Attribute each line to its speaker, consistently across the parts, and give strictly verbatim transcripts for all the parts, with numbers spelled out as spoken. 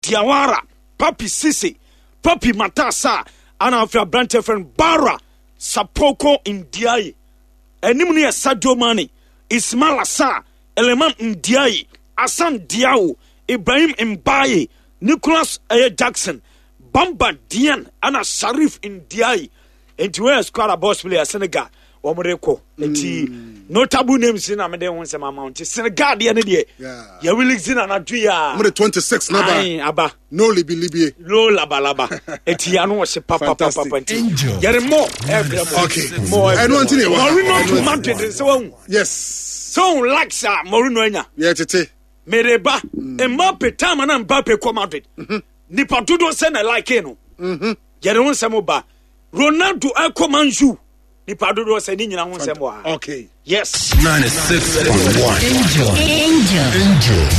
Speaker 1: Diawara, Papi Sisi, Papi Matasa, ana afra brante friend Bara, Sapoko Ndiaye. Enimni ya Sadio Mane, Ismail Assar, Eleman Ndiaye, Hassan Diao, Ibrahim Mbaye, Nicholas A. Jackson, Bamba Dian, ana Sharif Ndiaye. Enti where squad a boss player Senegal. Omreko enti notable names in amede won se amount Senegal de ne de ya Willis in anaduya
Speaker 2: mo twenty-six na ba
Speaker 1: aba
Speaker 2: no libi libi
Speaker 1: lo laba laba enti ya no se papa papa enti yere mo
Speaker 2: okay
Speaker 1: mo
Speaker 2: I know antini wa
Speaker 1: Morino to Madrid so won
Speaker 2: yes
Speaker 1: so like sa Morino anya
Speaker 2: yeah tete
Speaker 1: mereba Mbappe time na Mbappe ko Madrid ni patudo se na like no mhm yere won se mo ba Ronaldo akọ Manju ni padodo se ni nyina ho nsemo a
Speaker 2: okay
Speaker 1: yes
Speaker 3: ninety-six point one
Speaker 4: Angel Angel
Speaker 3: Angel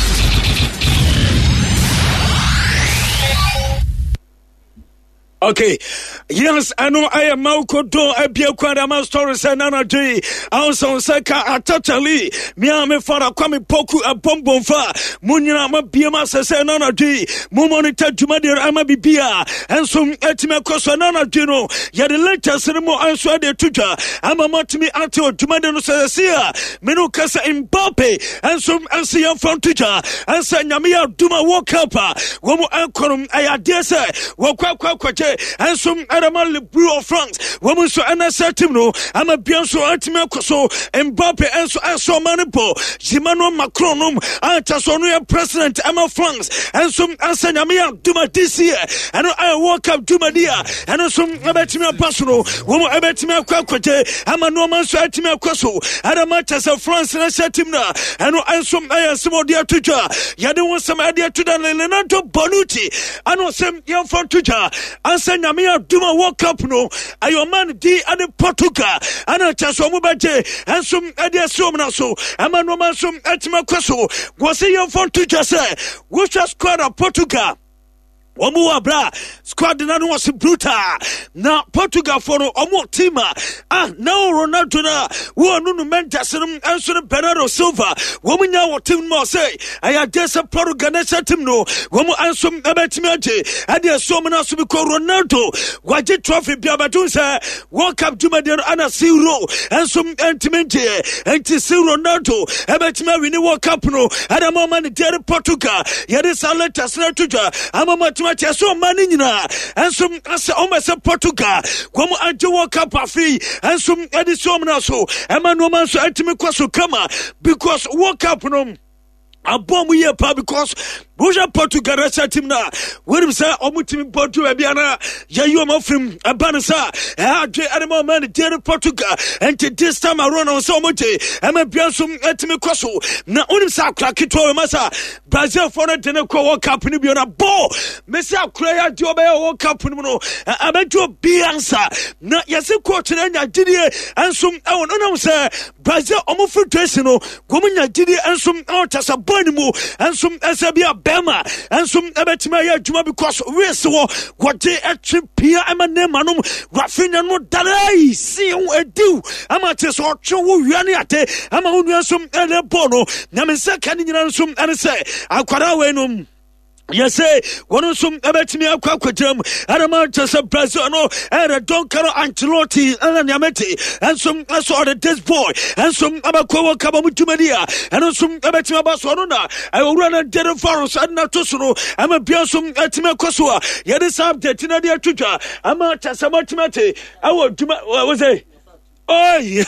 Speaker 1: okay yes I know I am Malco do abia kwada ma story say nana J also seka atachali mi am fara kwame poku a bombom fa munyina ma bia ma say nana J mu monitor djuma de ama bibia enso etime koso nana J no ye the lectures mo anso de tuja ama matimi ante djuma de no say sia me no kasa Mbappe enso enso yan from tuja enso nyame ya duma world cup wo mo ankorum ayade say wo kwa kwa kwaje enso Adama Le Blue of France woman so anasa team no ama bian so atime koso Mbappe enso enso manipo Jimano Macron no anta so no president ama France enso ansanya me duma this year and I walk up duma dia and so abetime pasono woman abetime akwaje ama no man so atime koso Adama tasa France na team na and enso ayasimo dia tuja yade won sama dia tuda Leonardo Bonucci ano sem yan for tuja ansanya me duma World Cup no ayo man di ade Portugal ana chaso mu baje ensum ade asom na so ama no man som atima kwaso go say yon for to just say which squad of Portugal Omo abra squad na no was brutal na Portugal for omo team ah now Ronaldo na wo no no Manchester enso no Bernardo Silva wo munya wo team mo say aya desa Portugal na team no wo mu enso ebetimi age ade so mo na so bi ko Ronaldo waje trophy bia batun say World Cup duma de ana zero enso entimente enti zero Ronaldo ebetimi win World Cup no ada mo man de Portugal ya de salata sna tuja ama Match so mani nyina ensum ase o mese Portugal kom anje World Cup afi ensum edisom na so ema no man so atimi kwaso kama because World Cup no abom ye pa because Boja Portugal resa team na we say omutimi Portugal bia na yayo mafrim abansa e adwe animo man de Portugal and this time around on so much ema biansum atimi kwaso na onim sa akra kito masa Brazil for na de ko World Cup ni bia na bo me say akra ya de obe World Cup ni no abejo biansa na yese coach na nya gidie ansum e won onam say Brazil omo fruitation no gomunya gidie ansum o tasa banimu ansum esabia Bema and some ebetima ya juma because we so what they actually pia emanemanum Rafinha no dalai see you do amates or chu wiani ate ama unu some ele bono na me say kan nyina some and say akwara we no yes say one some ebetimi akwa kwajam adama just Brazil no era Don Carlo Ancelotti and Nyamete and some so the this boy and some abakwa kaba mutumadia and some ebetimi abaso na I will run and dead forest and not to so I'm a biasum etime kwaswa yede subject na dia tuja ama tasamatimate I will do was say oh yeah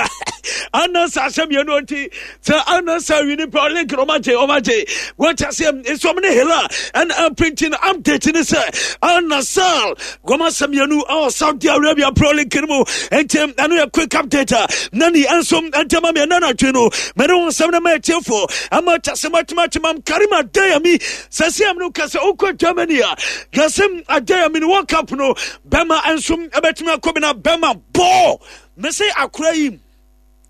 Speaker 1: Anna Sasha Yanoti, Sir Anna Sawini Prolink Romaje Omaje. What I say is so many hella and I'm printing updating this. Anna Sal, Goma Samyanu, our Saudi Arabia Prolink Kirmo, and Tim, and we are quick update. Nani and some and Tamami and Nana Chino, Meron Samna Matilfo, Amata Samatimam Karima Dayami, Sasiam Lucas Oko Germany, Gasim Adayamin World Cup no, Bema and some Abetima Kobina Bema Bo. Me say Akraim.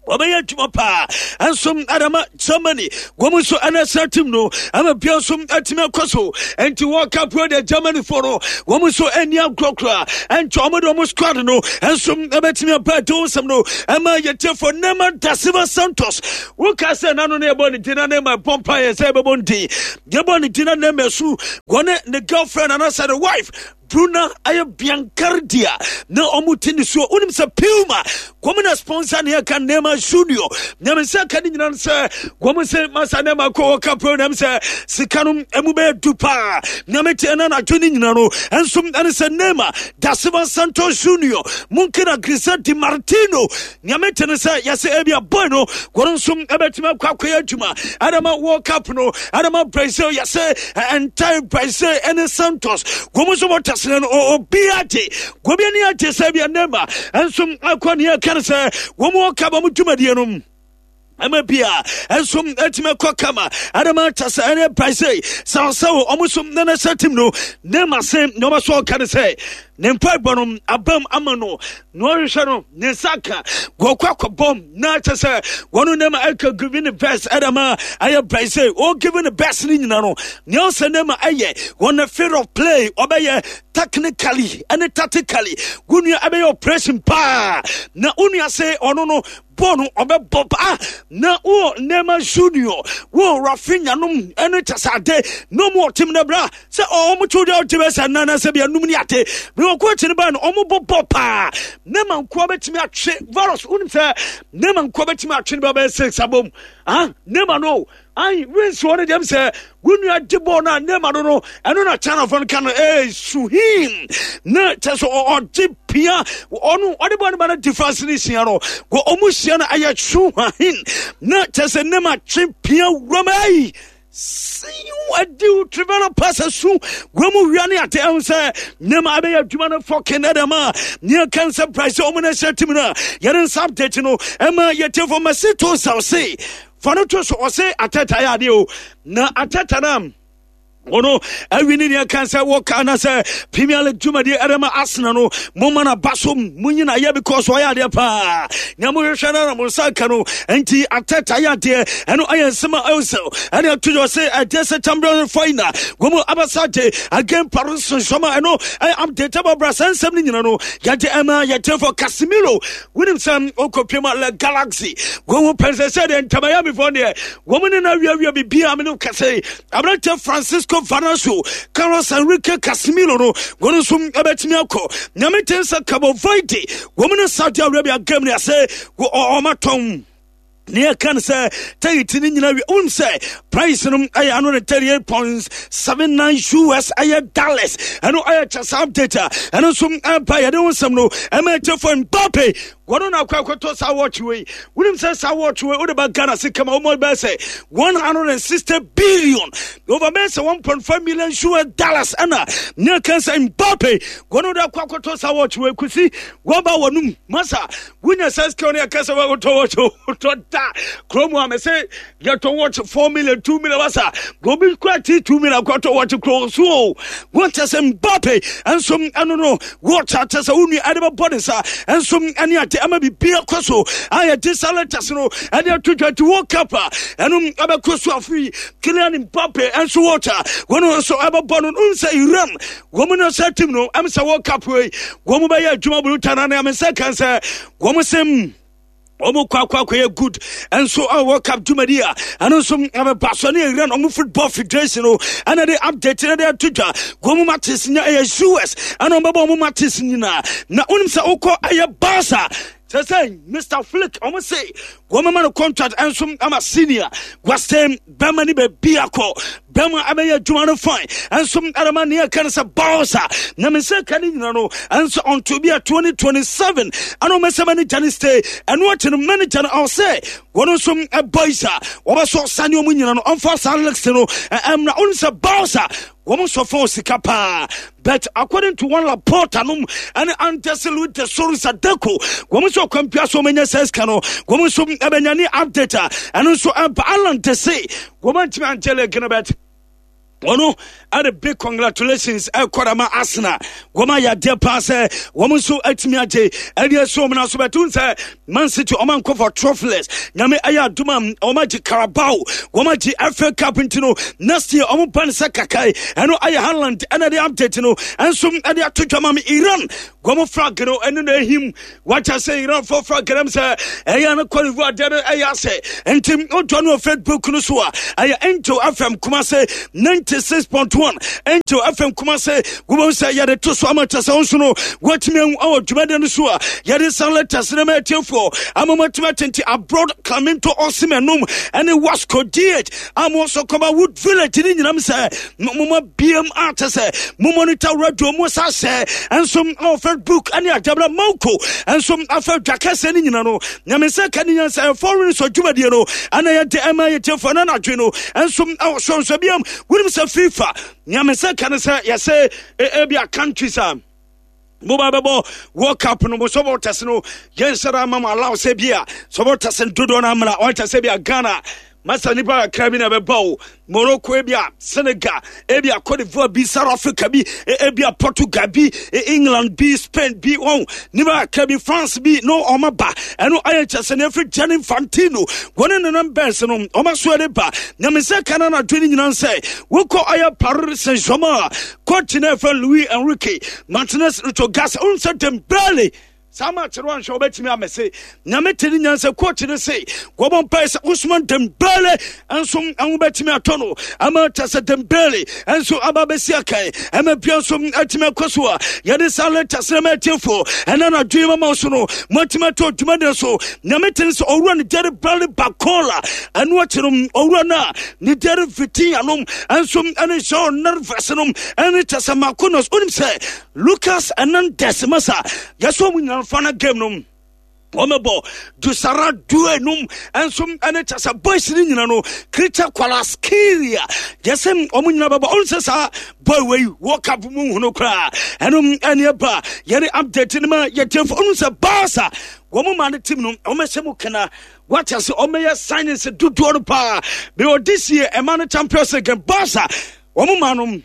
Speaker 1: Obaya Tumapa, and some Adama, somebody, woman so anasatim no, I'm a piasum atima coso, and to walk up with the Germany for woman so any crocra, and Tomadomus Cardano, and some abatima pato, some no, am I yet for Nema da Silva Santos, Wukasa Nanone Dina Nema Pompire Sababondi, Gaboni Dina Nema Su, one the girlfriend and I said a wife. Bruna aya biancardia na omutini so unim sa Puma kwamna sponsor ne kan nema studio na me sa kan nyina sa kwam se masa nema ko kapo na me sa sikanum emube dupa na me tena na tuni nyina no ensum ane sa nema da Silva Santos Junior munkina Crisanti Martino na me tena sa yase ebia boy no kwonsum ebetima kwakoya adwuma adama world cup no adama Brazil yase entire Brazil and Santos kwam so Tasman or Biati, Gobiania Tesabia Nema, and some Aquania Cancer, one more Kabamutuma. I'm a beer, and some Etima Kokama, Adama Tasana Price, Sao Sao, almost some Nana Satimno, Nema Sam, Nova Saw can say. Nempai bonum abam amano norishano nesaka gokwakwa bom na tese wonu nema eka giving the best adama aye price o giving the best ni nyina no Nelson nema aye wona fear of play obeye technically and tactically gunu abeye operation pa na unu ase ono no bonu obe boba na o nema junior wo Rafinha num ene tasade no more team na bra se o mo chude o tibe sanana se bia num ni ate no ko chini ba no omo bobo pa nema nko betimi atwe virus unim se nema nko betimi atwe ba ba six abom ah nema no ai wins one dem say gunu agebo na nema no no eno na channel phone kan eh suhim na teso o pia onu odebo na ba difference ni sia no go omu sia na aya suhin na tese nema twe pia romai see what do Trevor Passasu Gumu Riani at the answer Nema Abe Jumana fucking Adama near cancer price omina setimina Yaran subject no Emma yet for Masito Sao say Fanotos or say Atata Yadio na Atatanam Ono Avinia cancer walk and as a Premier League Juma de Adama Arsenal Momana Basum Munina ya because why are pa Namushana Musakano and T Atata Yade and I am Summer also and I to say I guess a Tambra final Gomo Abasate again Paris Summer I know I am the Taba Brasan something you know Yate Emma Yate for Casimiro William Sam Okopima La Galaxy Gomo Princess and Tamayami for there woman in a real be Biamino Case Abrata Francisco Fanasu, Carlos Enrique Casimiro, one of some Abetimiako, Namatensa Cabo Verde, woman of Saudi Arabia, Germany, I say, go on Tom. Near cancer, take it in your own say, price and I hundred thirty eight points seven nine U S I dollars. I know I just update and also empire. I don't some no. I'm a tough for Mbappe. What on our quackos I watch way. William says I watch way. What about Ghana? Say come on, my best one hundred and sixty billion over Mesa one point five million U S dollars. Anna near cancer Mbappe. One on our quackos I watch way. Could see what about one massa. Winner says Korea Casa to Chromo, I say, get to watch four million, two million. Go be quite two million. I've got to watch a close. So, what has Mbappe and some, I don't know, what has only animal bodies and some, and yet I may be beer coso. I had this Alatasino, and I took her to walk up and um, I'm a coso free, Kylian Mbappe and so water. One also ever born on Unsa Iran. Woman of Satimo, I'm so walk up way. Woman by a Jumabutana, I'm a second, sir. Woman sim. Omo kwa kwa kwa good and so I work up to Maria and also I'm a person run on football federation and they update in their Twitter gomu matis in U S and on babo matis na na unimsa oko aya basa say Mister Flick almost say woman contract and some I'm a senior was them Bemani be biako Bema Ameya Jumano fine and some Aramania cancer bowser Namisa Canino and so on to be a twenty twenty seven I know Messamani Janiste and what in a minute I'll say one of some a boysa or so Sanyo Munion on first Alexino and I'm not only a bowser. Woman so for Sikapa, but according to one Laportanum and Antesalute the Source at Deco, woman so compare so many says cano, woman so Ebenani updater, and also a balance to say, woman to Angela Ganabet. Ono at a big congratulations e Kodama Arsenal Goma ya de passe woman so atimi age e so mna so betun say Man City o man ko for trophyless nyame aya duma o ma ji Carabao goma ji F A Cup intino next year o mo pan sa kakai eno aya Haaland and the update no and so e dey atodwa ma Iran goma flag no eno na him what I say Iran for flag dem say e ya na qualify dey aya say entim o do no Facebook no so aya ento F M kuma say ninety-six point one Ento F M Kumase Gubonsa Yade Toso Amata Sansuno Watchman our Jumadan Sua Yade Sanleta Cinema for Amamatenti abroad coming to Osimanum and it was coded. I'm also come out Wood Village in Namsa Mama B M Artase Mumonita Radio Musa say and some offered book and Yabra Moko and some offered Jackas and Inano Namesa Canian say foreigners or Jumadiano and I had the M I T for Nanajino and some our sons of Biam Williams of FIFA. Nyamesa kana say yase e bia countries am Mobabo World Cup no mo so botas no yensara mama allow say bia so botas dodo na amla o ta say bia Ghana Masa nipa krabi na bebo Morocco ebia Senegal ebia Cote d'Ivoire bi South Africa bi ebia Portugal bi England bi Spain bi won nipa krabi France bi no omaba eno ayechese na every Gianni Infantino woni no numbers no omaso de ba na me se kana na twini nyina say we ko aya Paris Saint-Germain coach na for Louis Enrique Martinez to gas on certain barely Sama chirwan show betimi amese nyame teni nyanse coach ne say gobon pass Usman Dembele enso an betimi atono ama tase Dembele enso ababesi akai ama pianso atime kosoa yede sale tase ma tiefo ena na dwima mauso no motima to dwuma de so nyame teni so owura ne dere Bradley Bacola anu achirum owura na ne dere fiti anom enso ene show nervous nom ene tase makonos unim say Lucas Hernandez masa yaso mu Fana game num Omebo do Sara do enum and some anetasa boys in no creature qualaskiria yesem omunyina baba onsesa boy we walk up mu no kra enum eniaba yere update ni ma yetem onsa basa womu man team no omesemu kana what has omeya signs do do pa be this year e man champions again basa womu manum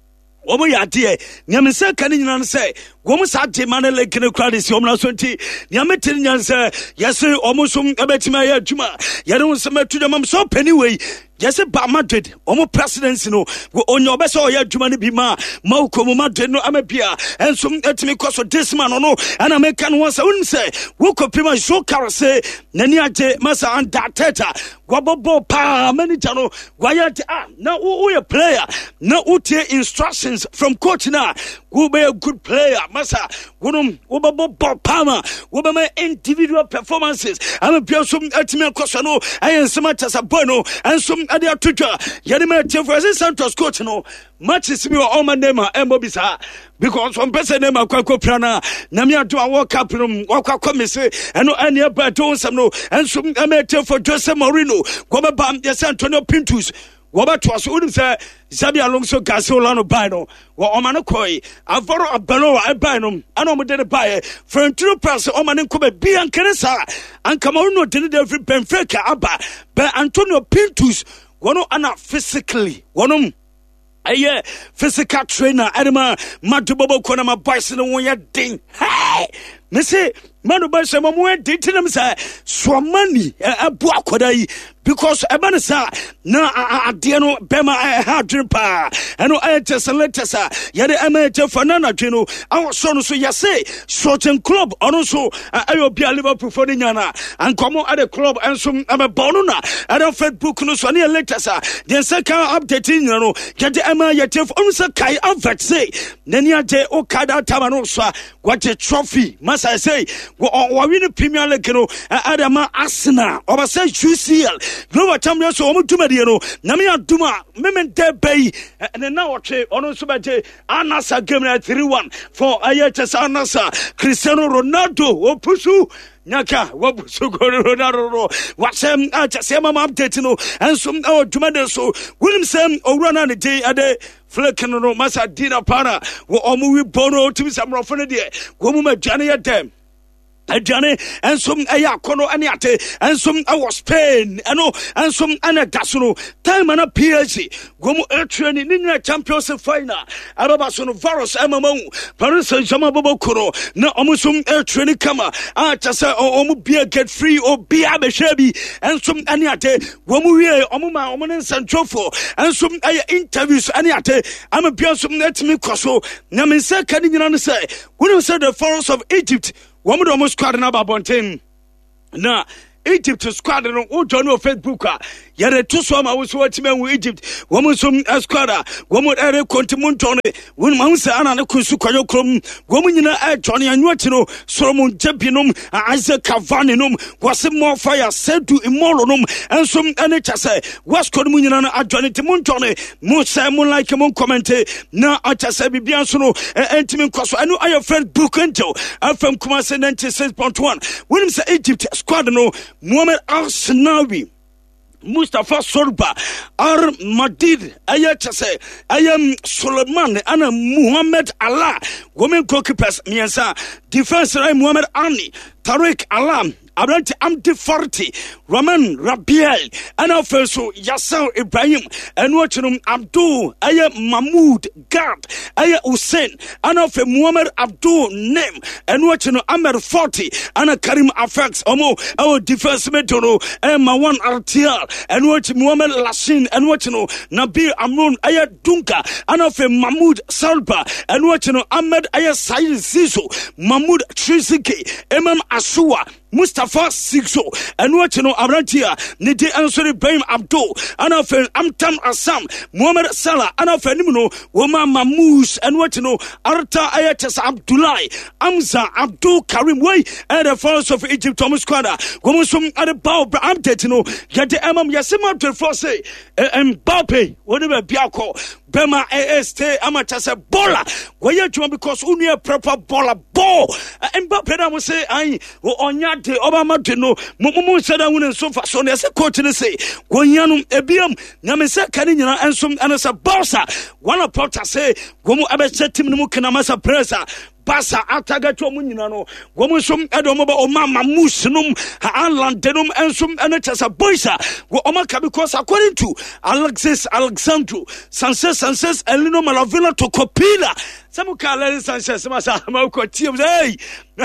Speaker 1: Omo yade nyamese kane nyina se gomu sa de manele kene crowd si omna so nti nyamete nyanse yese omo so ebetima ya adwuma yere won ma tudwa mam so pani wei yese ba Madrid omo presidency no onye obese o ya adwuma ne bi ma ma ko mo Madrid no amabia enso etimi koso this man no ana meka no won won se wo ko prima show car se nani age masa anda teta gwabobo pa manager no gwaya ah na wo ye player na utie instructions from coach na go be a good player masa wonum wo bobo pama wo be my individual performances am pia so etimi koso no ayen sema tasa boy no enso ade atutwa yede ma tief as Santos coach no matches me all my name embo bisa because one person name akwa prana na me ado World Cup no wakwa komise eno ane ba don sam no enso am for Jose Mourinho go be bam yes Antonio Pintus Woba to us wouldn't say Zabi Alonso Gasolano Bino, or Omano Koi, Avoro Abano, Albino, and did a buyer for a true person, Oman Kobe B and Keresa, and Cameroon did every Benfica Abba, but Antonio Pintus, one of physically, one of a physical trainer, Adama, Matubobo Konama Bison, and one year ding. Hey, Missy, Manu Bison, Momo, did to them say, Swamani, a Buakodai. Because Ebanesa na adiano bema hadripa eno ayetesa letesa yade emete fanana twino awo so no so yase certain club ono so ayo bia Liverpool for nyana ankomo at the club enso amebono na at Facebook no so na letesa den second update no yade ema yete ono so kai avert say nani age o kada tamano so what a trophy masa say wo win Premier League no adama Arsenal oba say U C L no watamya so omo tumade no na me aduma memente bay and na woche ono so beje anasa game na three one for ayetesa anasa Cristiano Ronaldo opusu Nyaka wabusu go Ronaldo wasem acha mama update no enso o tumade so William Sam owura ne day ade flake no masa dina para wo omo wi bono tumi samrofo ne de wo mu madwane ya dem Adjane and some Ayakono and Yate and some our Spain and no and some Anagasuno time and a P H C Gomu training in the Champions final Arabason Varos Amamo Paris Jamabo Kuro no Omusum air training kama ah Chasa or Omubia get free or be Abeshebi and some Anyate Gomu Omuma Oman Santrofo and some interviews Anyate I'm a Piasum net me Koso Naminsa Kadin say when you said the forests of Egypt Woman almost squad na babonten na Egypt squad no o join no Facebook a yare to so ma wo so watime wo Egypt woman some squad woman ere kontimun tone won ma unsa ana ne kunsu kwayo krom woman nyina e join anwati no Solomon Jebinum Isaac Cavani num was more fire said to immortal num and some ene chase was kon mu nyina na adwane timun tone mo say mo like mo comment na achase bibia so no entimi kwaso anu ayo Facebook ento afam kuma se ninety-six point one when say Egypt squad no Muhammad Al-Sanawi Mustafa Sorba Ar Madid Ayachase Ayam Suleiman Ana Muhammad Allah women goalkeepers miansa defense right Muhammad Ani Tariq Alam Abrante Amdi forty Raman Rabiel and also Yasser Ibrahim and watching Abdul Aya Mahmoud Gad Aya Hussein and of Muhammad Abdul name and watching Amr forty and Karim Afex Omo our defense metono and Mawan R T R and watching Muhammad Lashin and watching Nabil Amrun Aya Dunka and of Mahmoud Salba and watching Ahmed Aya Said Zizo Mahmoud Triziki Imam Asua Mustafa Sixo and what you know Abrantia Nidi Ansori Ibrahim Abdul and of Amtam Assam Muhammad Salah and of Nimuno Woma Mamous and what you know Arta Ayatas Abdullah Amza Abdul Karim Way and the force of Egypt Thomas Quada Gomusum at the bow Amtet you know get the Amam Yasima to force and Mbappe whatever Biako Bema A S T Amatasa Bola why you because only a proper bola ball and Mbappe was say I onya de Obama de no mumu sada won so fa so ne se coach ne say gonyanum ebiam na me se kan nyina ensom anasa bossa one of porta say gomu abeche team no mu kana masa pressa Basa ataga to mu nyina no gomu som edo mo ba o mama musinum ha anlandenum ensum enetasa boysa go omaka because according to Alexis Alexandro Sanchez Sanchez Elino Malavilla to Copila Samuka Len Sanchez masa ma ko team hey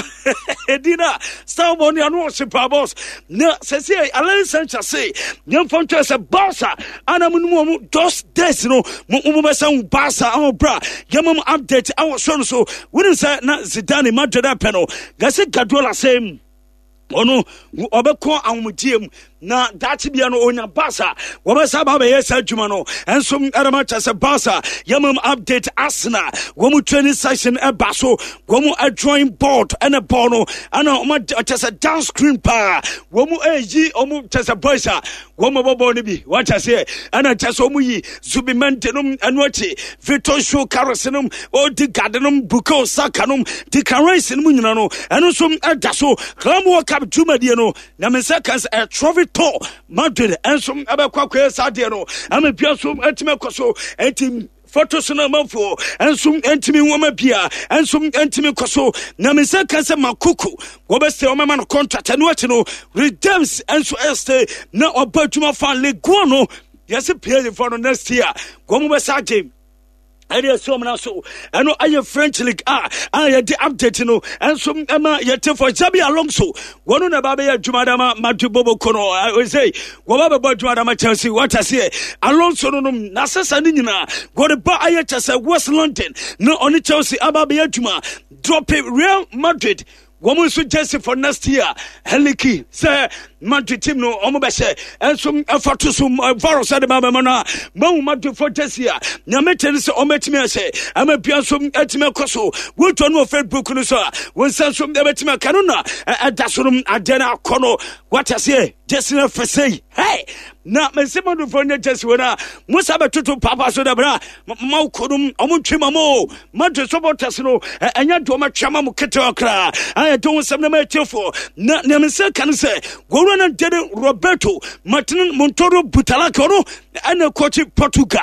Speaker 1: Edina Starboard ya no super boss na se se Alen Sanchez say nyam fonto se bossa ana mu dos des no mu mu be san basa on bra yamam update our son so we say na Zidane Madrid apeno gase Guardiola same ono obeko awumdiem na dati bia no onya basa wo be sa ba be yes adwuma no enso erama chase basa yamam update Arsenal wo mu training session e baso wo mu a drawing board and a ball no ana o ma chase down screen pa wo mu eji o mu chase boysa wo mu bobo ne bi what I say ana chase o mu yi Zubimentenum anwachi Victor Show Carosenum o di gardenum Buko Sakanum di Carracin mu nyina no eno so adaso Clam World Cup juma die no na me seconds a trophy to Madrid ensom abekwa kwa sade no am bia so atime koso etim photos na mafo ensum entimi woma bia ensum entimi koso na me seconds makuku wo be stay o mama no contract eno achi no redeems enso este na obadwuma fa leguo no yes pay for next year go mu be sa game area so mna so eno aye French league ah aye the update no enso ema yete for Xabi Alonso wono na baba ya jumadama matubobo kono I say wo baba bo jumadama Chelsea what I say Alonso no na sesa ni nyina go the ba aye Chelsea West London no only Chelsea ababa ya juma drop it Real Madrid woman so just for next year heliki say Madrid team no omo be say enso afato so virus ade baba mana mawu Madrid for this year na meten say o metime say ama bia so etime koso wo to no Facebook no so won san so be metime kanona adasorum adena kono what I say just na for say hey na me se mo for ne just wona musa betoto papa so da bra ma kodum omo twema mo Madrid supporters no enya do ma twema mo ketewa kra I don't some na me tefo na na me se kan say go na dede Roberto Martin Montoro Butalaka no ana coach Portugal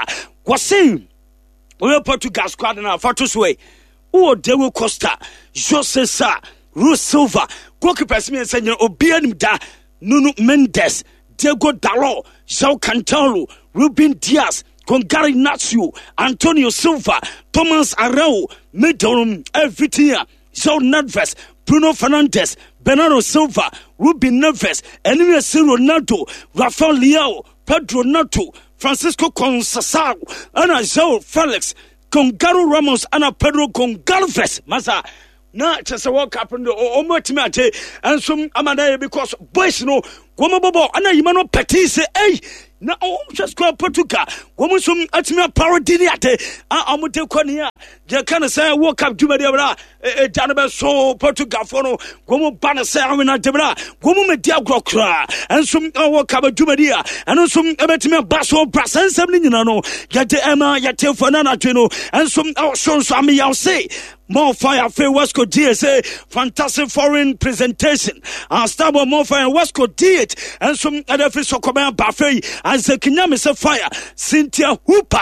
Speaker 1: was we Portugal squad na fatos way o Diego Costa Jose Sa Rui Silva goalkeepers me say obianim da Nuno Mendes, Diego Dalot, João Cancelo, Ruben Dias, Gongari Nacio, Antonio Silva, Thomas Arau, Middlem, Vitinha, João Neves, Bruno Fernandes, Bernardo Silva, Ruben Neves, Enrique Ronaldo, Rafael Leao, Pedro Neto, Francisco Conceição, Ana João Felix, Gongaro Ramos, Ana Pedro Gonçalves, Masa. Na chese World Cup no o matimi ate enso amana because boys no gomo bobo ana yima no petise eh na o just go Portugal gomo sum atimi parody ni ate a amude kwani a je kan say World Cup duma de bra e dane be so Portugal for no gomo ban say awena de bra gomo me dia grokra enso World Cup duma dia enso ebetimi baso brasensem ni nyina no ye de ema ye te for na na twe no enso so so am yaw say More Fire for Wasco D S A, fantastic foreign presentation. And Starboy More Fire Wasco D it and some other fish of command buffet and the Kinyamis Fire, Cynthia Hooper.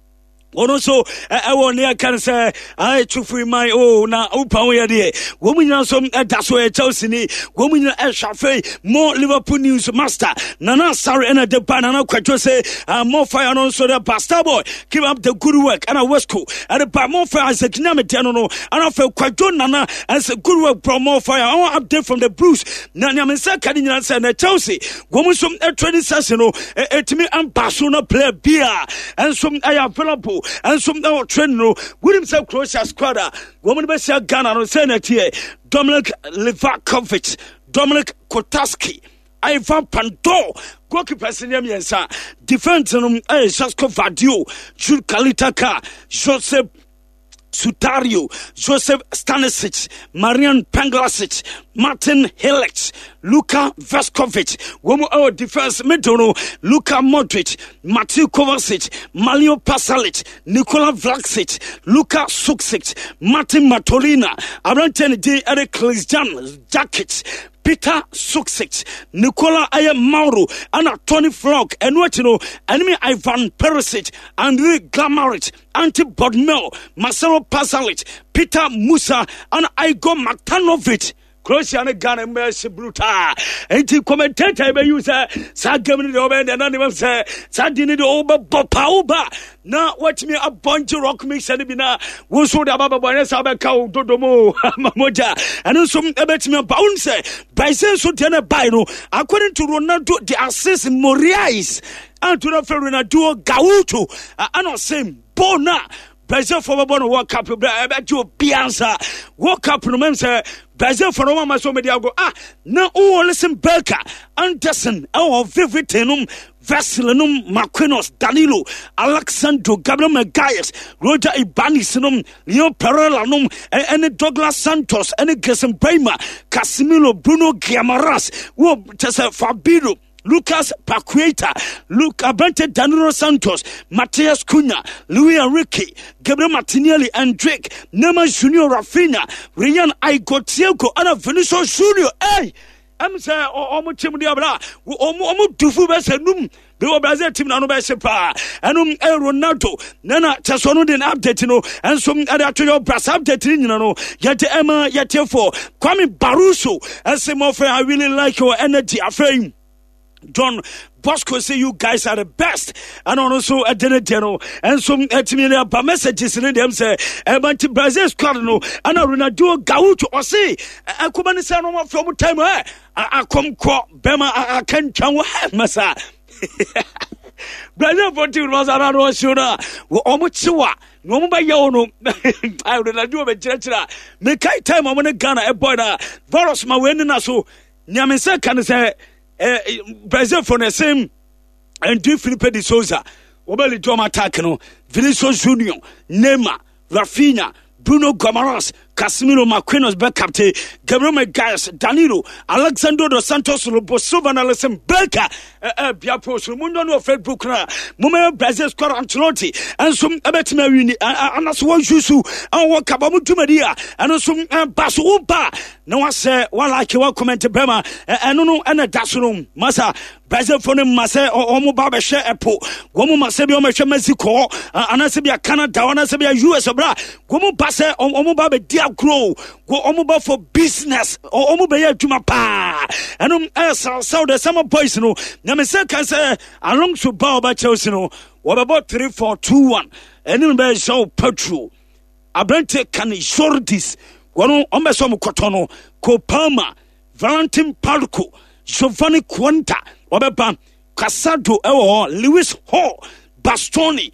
Speaker 1: Also, I want to can say, I took free my own now. Open way there. Woman, you some that's where Chelsea, woman, a Shafe, more Liverpool news master. Nana, sorry, and the banana quite say, more fire and also the Pastor Boy. Keep up the good work and a West Coast. And the more fire as a Kinamitiano, and I feel quite good, Nana, as a good work from more fire. I want update from the Bruce. Nana, I'm saying, can you say, Chelsea, woman, some training session, to me, and Basuna play beer, and some I available. And some now train no William South Croatia squad woman be say Ghana no say na tie Dominic Livakovic Dominic Kotaski Ivan Panto goalkeeper senior miensa defense no eh Jasko Vadio Jude Kalitaka Joseph Sutario, Joseph Stanisic, Marian Panglasic, Martin Hillech, Luka Veskovic, Womo our defense middle, Luka Modric, Matthew Kovacic, Malio Pasalic, Nikola Vlasic, Luka Suksic, Martin Matolina, Abrantene D. Eric Lisjan, Jacket, Peter Suksic, Nicola Aya Mauro, Anna Tony Flock, and what you know, enemy Ivan Perisic, Andrei Glamarit, Ante Bodmel, Marcelo Pasalic, Peter Musa, and Igor Matanovic. Croatia and Ghana mercy bruta. Enti commentator be use sa gamni do be na na say sa dini do oba bopa oba. Na watch me a bunch rock mix and be na wo so da baba boy sa be ka dodomo mamoja. And so ebet me bound say by say so tena buy no according to Ronaldo the assist Morais and to the Ronaldo Gaucho and same bona. Brazil for a born World Cup, about you, Piazza, World Cup, no man say, Brazil for a woman, so many go, ah, no, oh, listen, Belka, Anderson, oh, Vivitinum, Vasilinum, Marquinos, Danilo, Alexandro, Gabriel Magalhaes, Roger Ibanez, Leo Perelanum, and Douglas Santos, and Gerson Bremer, Casemiro, Bruno Guimaraes, who just a Fabio. Lucas Paqueta, Luca Abante Danilo Santos, Matias Cunha, Luis Enrique, Gabriel Martinelli, and Drake, Neymar Junior Rafinha, Ryan Aigotiego, and Vinicius Junior. Hey, I'm saying, oh, I'm team Diabla, oh, I'm Dufu Bessenum, the Brazil team, no Bessepa, and um, Ronaldo, Nana Tassono didn't update, you know, and some other to your brass update, you know, yet Emma, yet for Kwame Baruso, and some of I really like your energy, I frame. John Bosco say you guys are the best, and also a dinner general, and some uh, messages in them say, "I'm to Brazil squad no, and I run do Gaucho or say, I come and say no from time I I come call Bema I can't tell massa." Brazil for two was around one sooner. We almost saw no by you. I will do a church. Make time I'm gonna Ghana a boy. Virus my winning so. Nyamisa can say. Eh, Brazil for the same and do Felipe de Souza, Obeli Joma Takano, Vinicius Junior, Neymar, Rafinha, Bruno Guimaraes, Casemiro, Marquinhos, Becapte, Gabriel Magalhaes, Danilo, Alexandro dos Santos, Loboso, and Alison Belka, Biapo, Mundo no Facebook, Mumma Brazil squad Ancelotti, and some Abetmeri, and as one Jusu, and what Kabamutu Maria, and some Basuba. No one say, one like you comment to Bema, and no, and a Dasunum, Massa, Brazil for them, Massa, or Mobaba share a po, Gomu Masabio Mexico, and Asabia Canada, and Asabia U S. Obra, Gomu Basse, or Mobaba Dia grow go omo for business or omo be adwuma pa enum eh so the summer boys no na me say kan say along so ba oba Chelsea no we about three four two one enum be show petrol abrante kan shorties wono ombe so mo kotono Kopama Valentin Palco Giovanni Quanta obeba Casado ewo Lewis Hall Bastoni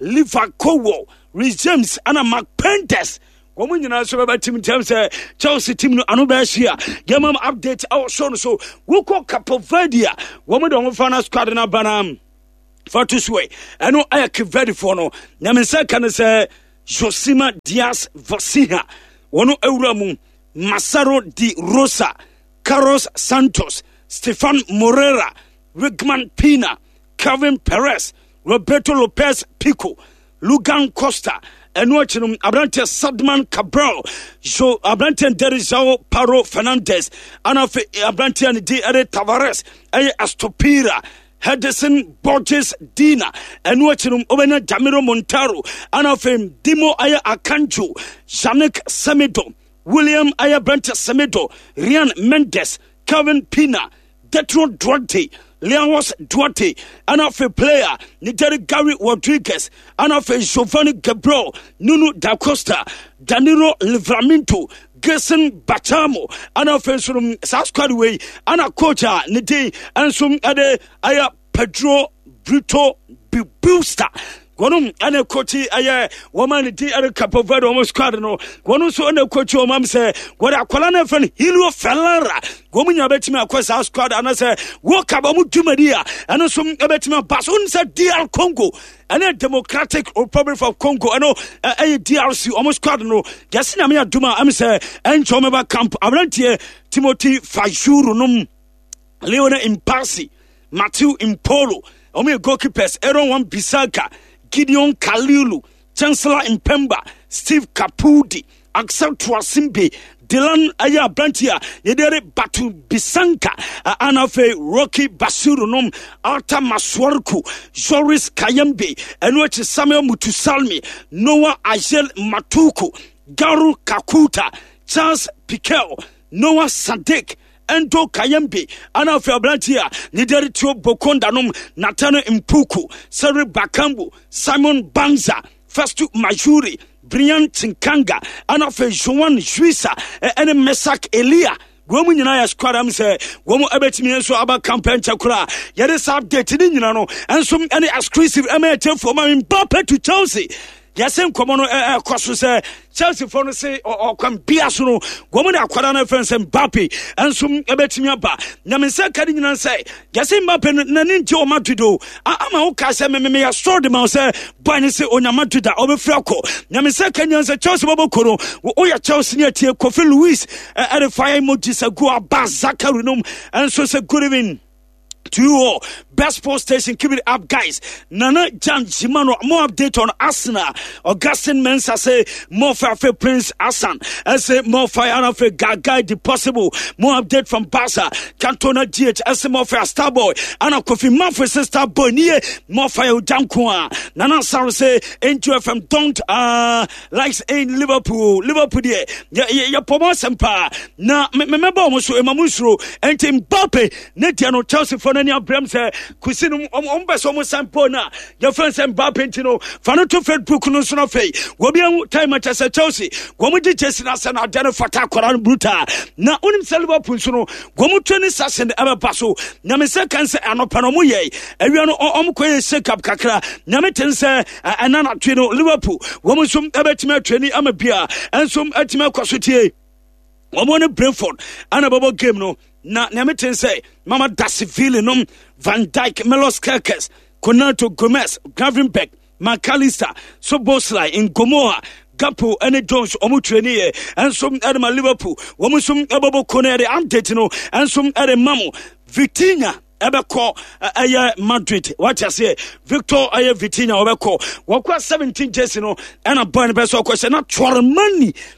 Speaker 1: Livakowo Rhys James and McPendes woman you know so about team terms Chelsea team no ano ba hia game update our show so we call Capo Verde woman don final squad na banam for to sway eno aye Verde for no na me say kan say Josima Diaz Vosiha wono ewura mu Masaro Di Rosa Carlos Santos Stefan Moreira Rigman Pina Calvin Perez Roberto Lopez Pico Lugan Costa and watching Abrante Sadman Cabral so Abrante Derizao Paro Fernandez Anafe Abrante and D. Ere Tavares Aye Astopira Henderson Borges Dina and watching Obena Jamiro Montaro Anafe Dimo Aya Akanjo Janek Semedo William Aya Brente Semedo Rian Mendes Calvin Pina Detron Duarte Leonwas Duarte, and of a player, Nideri Gary Rodriguez, and of a Giovanni Gabriel, Nuno da Costa, Danilo Livramento, Gerson Bachamo, and of a South Squadway, and a coach, Nide, and some other Aya Pedro Bruto Booster. Gonum ane kochi aye woman di ane Capo Verde almost squad no gonum so ane kochi o mam say goda akwala na fen Hilio Ferreira gomunya betimi akwasa squad ana say wo kaba mu dwumadi a ane so betimi pass un say D R Congo ane Democratic Republic of Congo ano aye D R C almost squad no gesi na me aduma am say encho meba camp abrantie Timothy Fajuru num Leona Impasi Matthew Impolo omi goalkeepers Aaron Wan Bisaka Gideon Kalilu, Chancellor Impemba, Steve Kapudi, Axel Tuasimbe, Dylan Aya Brantia, Yedere Batu Bisanka, Anafe Rocky Basurunom, Alta Maswarku, Joris Kayembe, and which is Samuel Mutusalmi, Noah Ajel Matuku, Garu Kakuta, Charles Piquel, Noah Sadek, Endo Kayembe, Ana Fabrantia, Nideri Tio Bokondanum, Natano Impuku, Sari Bakambu, Simon Banza, Festu Majuri, Brian Tinkanga, Ana Fe Joan Juisa, and Mesak Elia. Woman and I squad am say, Woman Abetimi so about campaign chakra, yet is updated in Yano, and some any exclusive M A T for my Mbappe to Chelsea. Yasem komono eh kwaso say Chelsea for no say or kan biaso no gomo na akwara na friends Mbappe ensum ebetimi aba na me say kadi nyina say yasem Mbappe na ninti o Madrido ama wo ka say me me ya store dem say boy say onya Madrid obefra ko na me say kanya say Chelsea boboko no wo ya Chelsea ne tie Kofi Luis e re fire emoji say go aba Zakaru no enso say good evening to you all. Best Sports Station, keep it up, guys. Nana Jan Jimano, more update on Arsenal. Augustine Mensah say more fire for Prince Hassan. I say more fire for Gagai, the possible. More update from Barca. Cantona G H. I say more fire Starboy. Anna Kofi Manfred say Starboy. Niye more fire Jankwa. Nana Sarah say into F M don't uh likes in Liverpool. Liverpool there. Ya ya ya pomo sempa. Na me remember almost Emamusro and Mbappe. Netiano Chelsea for any Abraham say. Kusinum ombe so mo sampo na your friends Mbappe ntino fa no to Facebook no so no fei wo bia time at Chelsea wo mo di Chelsea na se na dane fata koran bruta na unim Liverpool so no wo mo tweni sase ebe paso na me se kan se anopa no mo ye awia no om koye shake up kakra na me ten se anana twe no Liverpool wo mo sum ebe tima twani ama bia ensum atima kwasotie wo mo ne Brentford ana babo game no na na me ten say Mama Dasiville nom Van Dijk Melos Kerkes Konato Gomez Gravenberch McAllister Soboslai in Gomoa Gapo and Jones Omutreni and some Edema Liverpool Womusum Ebobo Conere Antetino and some Edemamo Vitinha Ebeko Aya Madrid what I say Victor Aya Vitinha Obeko Wakwa seventeen Jessino and a burn best question not twelve money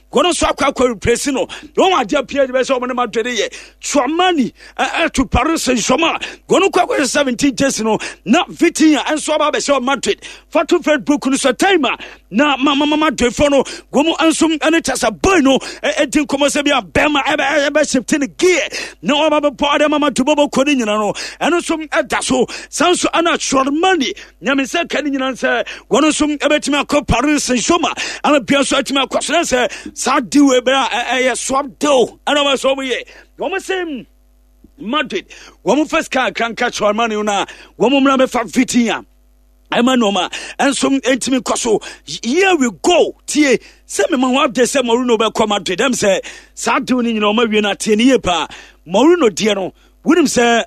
Speaker 1: Gono so akwa akwa replace no. Won ade apia de be se omo ne Madrid ye. Chouamani eh to Paris Saint-Germain. Gono kwa kwa seventeen days no. Na Vitinha enso aba be se Madrid. Fatu Facebook no so time na mama mama Madrid for no. Gomo enso ene tasa boy no e din komo se bia bema e be shifting gear. No aba be powder mama to bobo kodi nyina no. Eno so eda so sanso ana Chouamani. Nyame se kani nyina se gono so ebetimi akọ Paris Saint-Germain. Ana bia so atimi akọ so se sa diwe be e swap do. Ana ma so ye. Gomo se Madrid. Gomo first car kan catch Chouamani una. Gomo mra me fa Vitinha. Emanoma and some intimate koso. Here we go. Tie se me man wa de se Mourinho be come Madrid. Dem say sa do ni no ma wi na tie ni pa. Mourinho die no. Wonim say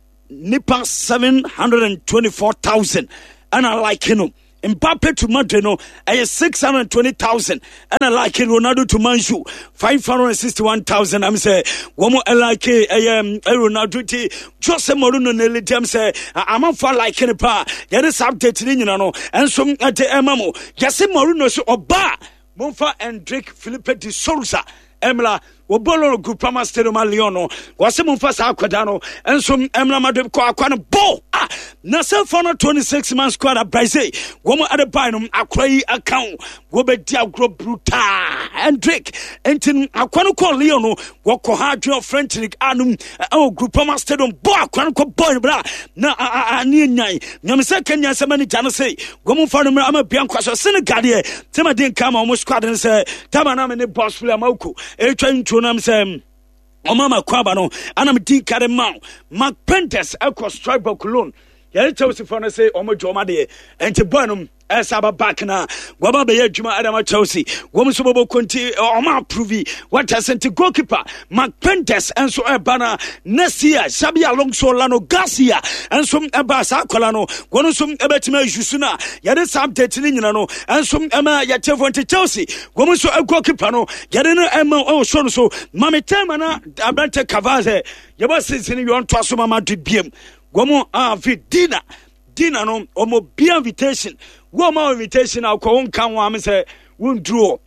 Speaker 1: nipa seven hundred twenty-four thousand. And I like him. Mbappe to Madrid no, I six hundred twenty thousand, and I like it. Ronaldo to Manchu five hundred sixty-one thousand. I'm say one more I like it. I am Ronaldo to Jose Mourinho. Nelly Jam say I'm on for like it. Pa, there is update in you know, and some at the Emamo. Jose Mourinho so oba Monfa and Drake Felipe de Souza. Emla Wobolo Groupama Stadium Leono was some first Aquadano and some Emla Madrid Quaquan Bo. Ah, Nasa Fona twenty-six months squad at Brazil. Woman at the Binum, a cray account, Wobedia Group Bruta and Drake. Entin Aquanico Leono, Wako Hadrio French League Anum, oh Groupama Stadium Bo, Aquanico Boy Bra. Na a near nine. Yamasa Kenya Samani Janase, Woman for the Mama Bianca Senegalia. Tema didn't come almost squad and say, Tamanam and the boss Flamoko, a train to nam sem o mama kwaba no anam din kare ma Mark Prentice across stripe Cologne ya Chelsea for no say o mo joma de enti bonum esaba back na goba be adwuma adama Chelsea wom so bobo konti o ma approve what has sent goalkeeper Mark Prentice enso ebana next year Xabi Alonso Lano Garcia enso eba sa kola no gono so ebetima jusu na ya de update ni nyina no enso ema ya Chelsea Chelsea wom so goalkeeper no ya de no ema o so no so mame tema na Abrante Cavaze ya ba sensini yon to so mama de biem gomo a vi dina dina no omo bia invitation wo ma invitation akọ won kan wa me say won draw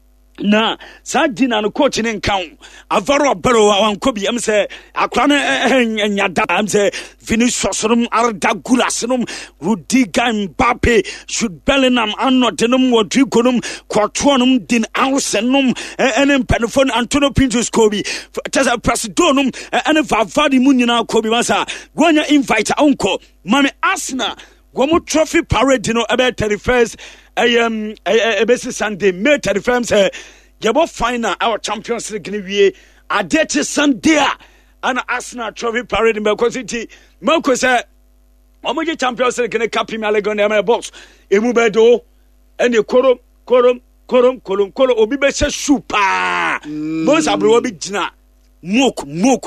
Speaker 1: na sa dina no coach ne kan avaro baro wan ko bi am say akra no nyada am say finish sosorum arda gulasenum Rudiger Mbappe should Bellingham anodenum wodrikonum kwatronum din ausenum enem penfon Antonio Pintus Kobi tesa presidonum ene vavadi munyina Kobi masa gonya invite onko mame Arsenal gomo trophy parade no about thirty-first um ebesi Sunday May thirty-first say yebo final our Champions League ni wie adete Sunday and Arsenal trophy parade in Belko City Melko say omoje Champions League ni Cup Premier League on the box emu bedo ene korom korom korom korom korom obi be se super boss abro obi gina Mook, mook.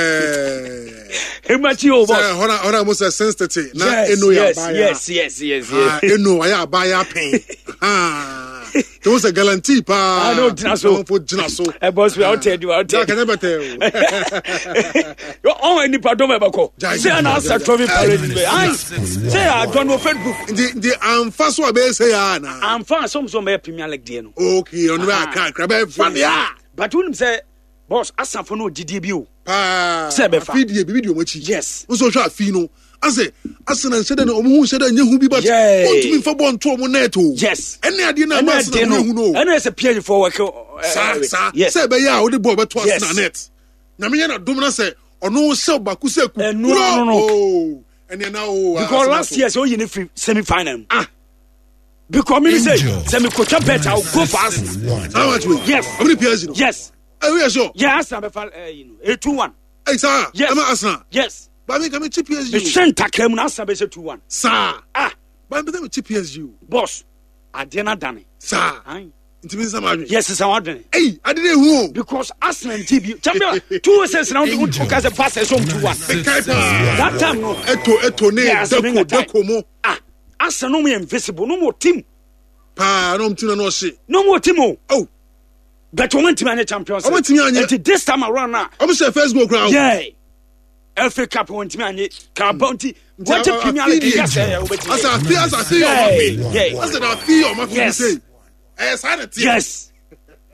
Speaker 2: Yeah.
Speaker 1: Emachi over.
Speaker 2: Hona, hona, most sensitive.
Speaker 1: Yes,
Speaker 2: eno
Speaker 1: yes,
Speaker 2: ya
Speaker 1: yes, yes, yes, yes.
Speaker 2: Eno ya baya pain. Ah, there was a guarantee pa.
Speaker 1: I know Dinaso.
Speaker 2: For Dinaso.
Speaker 1: Eh, boss, we out there, we out there.
Speaker 2: I can never tell.
Speaker 1: You all any pardon me bako. Say an answer trophy parade. I say I don't know Facebook.
Speaker 2: The the am fast wa be say ya na.
Speaker 1: I'm fast some some be Premier League dey no.
Speaker 2: Okay, on we can crab fan ya.
Speaker 1: But when say boss, asafo no G D B o.
Speaker 2: Pa.
Speaker 1: Say be fa.
Speaker 2: Feed the video machi.
Speaker 1: Yes.
Speaker 2: Wo so hwa afi no. Ase, Arsenal said that omo said that nyehu bi but want to be for born to omo net o.
Speaker 1: Yes.
Speaker 2: Any ade na Arsenal nyehu no.
Speaker 1: Any is a P G for work.
Speaker 2: Sa sa.
Speaker 1: Yes.
Speaker 2: Say be ya o de ball be to Arsenal net. Na me na dom na say ono sell baku say ku.
Speaker 1: No no no.
Speaker 2: Oh. And now oh.
Speaker 1: Because last year so you need semi final. Ah. Because me say semi coach better I'll go for Arsenal.
Speaker 2: How much we?
Speaker 1: Yes.
Speaker 2: How many players you know?
Speaker 1: Yes.
Speaker 2: Oh, yes, sure.
Speaker 1: Yes, I'm a you know, a two one.
Speaker 2: Hey, sir.
Speaker 1: Yes.
Speaker 2: I'm Arsenal.
Speaker 1: Yes.
Speaker 2: But I mean, come cheap P S G.
Speaker 1: The center came now, I'm a two one.
Speaker 2: Sir.
Speaker 1: Ah.
Speaker 2: But I'm cheap P S G.
Speaker 1: Boss, I didn't done it.
Speaker 2: Sir.
Speaker 1: Aye.
Speaker 2: It means I'm
Speaker 1: yes, it's our done.
Speaker 2: Hey, I didn't know.
Speaker 1: Because Arsenal and T V, champion, two says now the one because the pass is on two one. That time, no.
Speaker 2: Eto, eto, ne, deko, deko mo.
Speaker 1: Ah. Arsenal no more invisible, no more team.
Speaker 2: Pa, no team no shit.
Speaker 1: No more team.
Speaker 2: Oh.
Speaker 1: But we went to many champions.
Speaker 2: I went to me
Speaker 1: and this time around now.
Speaker 2: I'm say first go ground.
Speaker 1: Yeah. F A Cup went to me and Carbounty. What a Premier League. Yes,
Speaker 2: I said, I feel, I feel,
Speaker 1: yeah.
Speaker 2: I said, I feel, my friend say. Yes, I
Speaker 1: yes.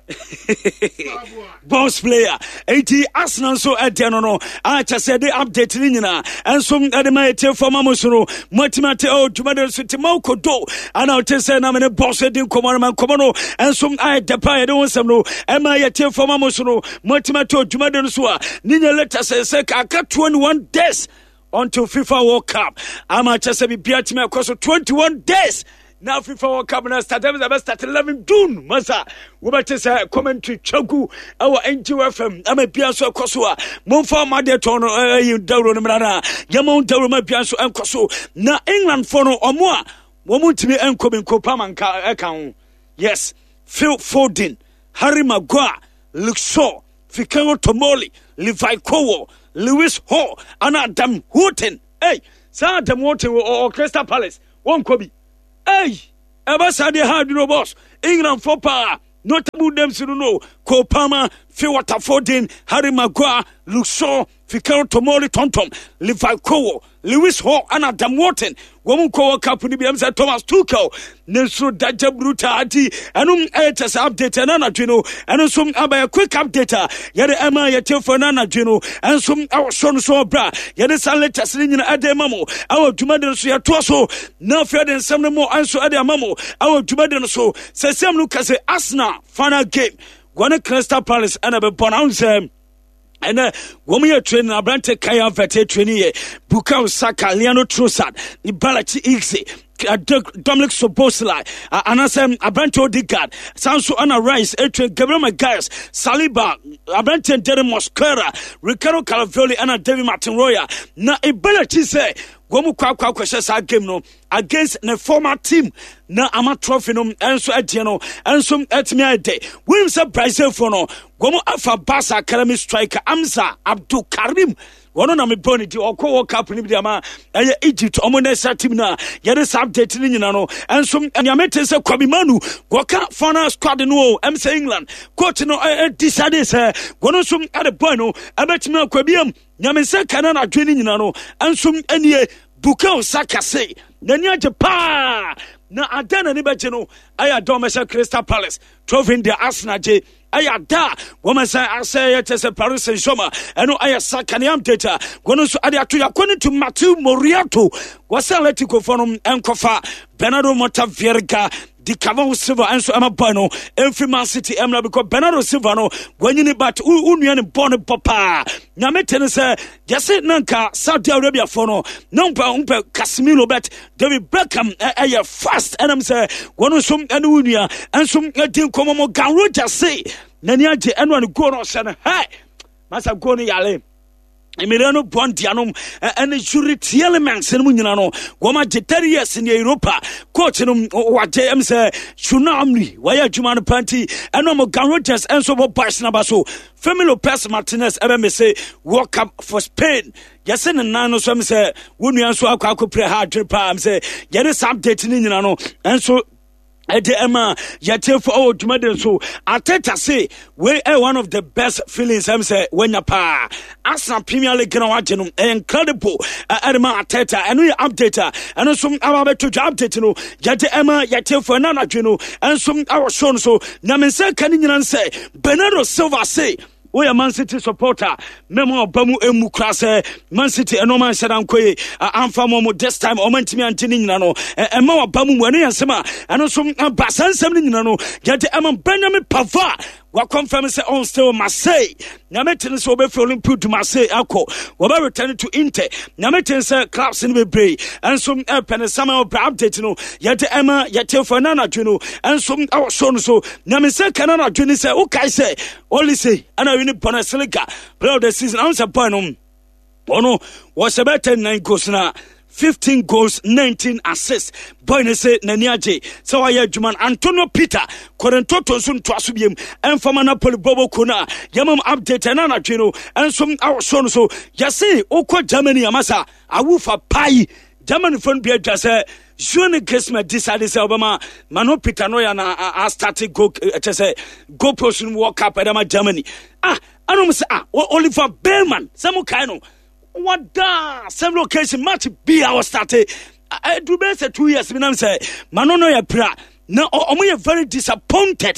Speaker 1: boss player eighty Arsenal so ade no no a chese de update ni nyina enso ade ma ete forma musoro motimate o dwumade so timo kodo ana o tese na me boss de komo man komo no enso a de pa de wonsam no e ma yete forma musoro motimate o dwumade so a ni nya later say say ka twenty-one days until FIFA World Cup ama chese bi biatime akoso twenty-one days. Now FIFA World Cup na start start eleven June masa we better say commentary chagu our N G F M am bia so akoso a momfa ma de ton eh dawro no mrana yamon dawro ma bia so enkoso na England for no omo a wo mutimi enkobi nkopa manka eka ho. Yes, Phil Foden, Harry Maguire, Luke Shaw, Fikayo Tomori, Levi Kowo, Lewis Hall, and Adam Houghton. Hey, sa Adam Houghton or Crystal Palace won kobi. Hey, ever said they had no boss. England for power. Notable names to know. Cole Palmer, Phil Foden, Harry Maguire, Luke Shaw, Fikayo Tomori Tontom, Levi Kowo, Lewis Hall, and Adam Wharton. Woman Kowo Cup ni B M C Thomas Tuchel. Nelson Daja Brutality. And um H update and Anna Gino. And some about a quick update. Yet Emma Yatil for Nana Gino. And some our son so bra. Yet it's a letter sitting in Ademamo. Our Jumadan so ya torso. No fear than some more answer Ademamo. Our Jumadan so. Say Sam Lucas Arsenal final game. One Crystal Palace and a pronounce them. And uh, when we are training, I brand take Kaya Vete training, Bukayo Saka, Leandro Trossard, Ibalachi Ixi, Dominic Soboslai, Anasem Abranto Odegaard, Sanso Anna Rice, Adrian Gabriel Magalhaes, Saliba, Abrante Derek Mosquera, Ricardo Calavioli, and David Martin Roya. Na Ibalachi say. Gomu kwa kwa kwa shasa game no against the former team na ama trophy no enso ade no enso etimi ade we surprise for no gomu afa Barca academy striker Amza Abdul Karim wono na me boni di okwo World Cup ni bi ama eye Egypt omo na sa team na ye de update ni nyina no enso anyamete se Kwame Manu goka final squad no em say England coach no decide say gono so ade boy no abetimi akwabiam nyamense kana na dwene nyina no enso anie Bukayo Saka say nani aje pa na adana ni beje no aya do me say Crystal Palace trophy in the Arsenal je aya da woman say I say it is a Paris Saint-Germain eno aya Saka ni am data gono so ade ato yakoni to Matthew Moriato was Atletico for no enkofa Bernardo Montavierga di Cavani Silva enso ema boy no every Man City emla because Bernardo Silva no wanyini but unua ne born papa na metene say jese nanka Saudi Arabia for no number umpe Casemiro bet David Beckham eh fast and am say wono som enu unua enso edin komomo Gan Rogers say nani age enu an go no say hey masa go no yale Emiliano Bondiano and the surety elements in Munano, Wama Jeterias in Europa, coach in what J M say, Tsunami, Waya Juman Panti, and no more Gan Rogers and so Barsnabaso, Femi Lopez Martinez, M S A, walk up for Spain. Yes, and nine or some say, when you answer our pre hard trip, say, get us updating in Nano, and so. Ede Emma yate for our Jumaden so Arteta say we are one of the best feelings I'm say when ya pa Arsenal Premier League na wageno incredible Edema Arteta and we update and some about to update no yate Emma yate for na adweno and some our show so na me say kan nyina say Bernardo Silva say we are Man City supporter. Memo bamu emu krase Man City eno man shadan koye amfa mo this time o mantimi antini nyina no e ma bamu mu eno yasema eno so basansem ni nyina no yade am Benjamin Pavard wa confirm say on still Marseille na metin say obefi Olympique de Marseille akọ we be return to Inter na metin say clubs ni bebre enso e pen sama update no yade ema yate for na na dweno enso awo so no so na me say kana na dwene say o kai say only say ana win Bundesliga play of the season am say boy no ono was about nine goals na fifteen goals, nineteen assists. Boy, ne say nani aje. So I Juman Antonio Peter. Korentoto sun to asubiem. And from Napoli Bobo Kuna. Yamam update and anna chino. And some our son so. Yase okwa Germany amasa. Awufa pai. German phone be just say. June Christmas decided say Obama. Mano Peter Noya na a started go. Just say go person walk up at Germany. Ah, I don't say ah. Oliver Bellman. Samu kaino. What da several occasions match be our started. I do best two years. Me say Manono ya pra. Now omo very disappointed.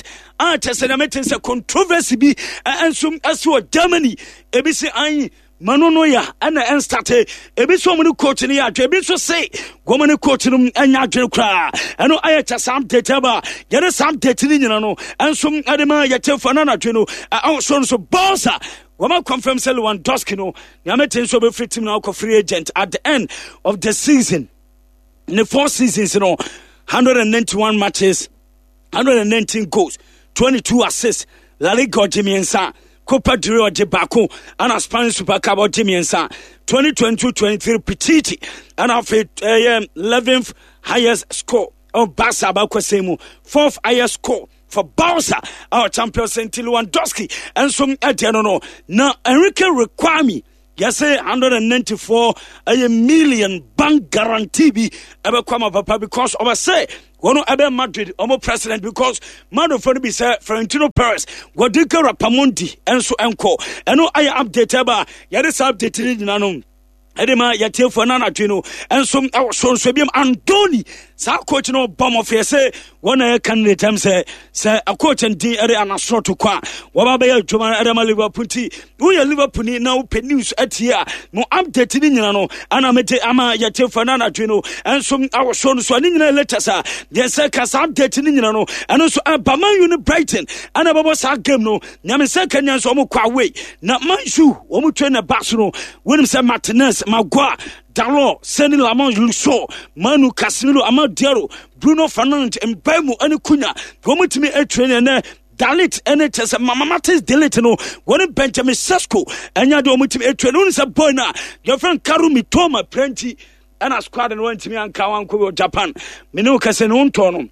Speaker 1: a kyerɛ sɛ metin sɛ controversy bi ɛnso ɛsi wɔ Germany ebi se an mano no ya ɛna ɛnstate ebi so mo ne coach ne ya adwe ebi so say gomo ne coach no anya adwe kra ɛno ayɛ kyɛ sam data ba yɛde sam data ne nyina no ɛnso ɛde ma yɛte fa na adwe no so so Barca wama confirm sɛ Lewandowski no na metin so be free team na ko free agent at the end of the season. In the four seasons, you know, one hundred ninety-one matches, one hundred nineteen goals, twenty-two assists, La Liga Jimmy Ensa, Copa del Rey Jebako, and a Spanish Super Cup Jimmy Ensa, twenty twenty-two twenty-three Pichichi, and of it, eleventh highest score of Barca Bakwasemu, fourth highest score for Barca, our champion Saint Lewandowski, and some Etiano. Now, Enrique Requami. Yes, one hundred ninety-four a million bank guarantee be ever come up, papa, because of I say one of Ebe Madrid, Omo president, because man of be say Florentino Perez, Guadica Rapamundi, and so enco. And no I update ever, Yadis updated in Anum. Edema Yatil for Nana Trino, and some our son Swabium Antoni, Sa coach no bomb of say one a candidate say, say a coach and D Ere and a sort to qua, Wababe Joman Adama Liverpool, we are Liverpool now penus at here, no updated in Yano, and I met Ama Yatil for Nana Trino, and some our son Swanina letters are, yes, sir, cast updated in Yano, and also a Bama Uni Brighton, and a Babasa Gemno, Namasa Kenyans Omo way, not my shoe, Omo train a Barcelona, William San Martinez. Magua, Dalot, Seni Lamont Lusso, Manu Casimiro, Amadero, Bruno Fernandes, and Bemu and Cunha, come to me a trainer there. Dalit and it as a Mamamatis Deletino, one Benjamin Sesko, and Yadom to me a trainer is a boy now. Your friend Karumi Toma, plenty, and a squad and went to me and Kawanko, Japan, Minoka Senon Tonum.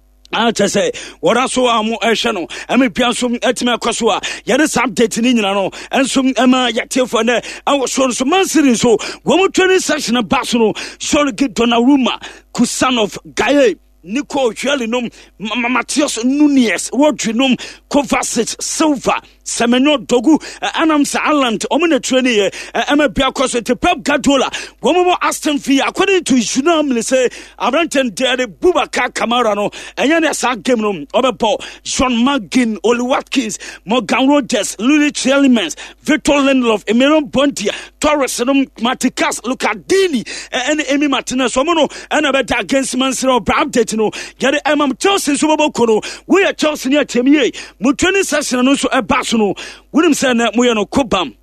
Speaker 1: I just say, what I saw, I'm a channel. I'm a piano at my Kosua. Yet it's updating in Yano, and some Emma Yatil for there. I was showing some months so one more training session of Barcelona, surely get Donnarumma, Kusanov, Gaye. Nico Jelinum, Matthias Nunez, Rodrinum, Kovacic, Silva, Semenyo Dogu, Anamsa Island, Omina Trainee, Emma Biakos, to Pep Gadola, one more Aston Villa, according to Junam, say, Abranton Dere, Bubaka Camarano, and Yanasa Gemnum, Oberpo, Sean Magin, Oli Watkins, Morgan Rogers, Lily Chelimans, Victor Lindelof, Emilion Bontia, Torres, Matikas, Lucadini, and Amy Martinez, Somono, and a better against Mansero, Brabdet. No, get it. I'm Chelsea Super Bowl. We are Chelsea near Temie. Mu training session and also a Barcelona. William said that we are no Cobam.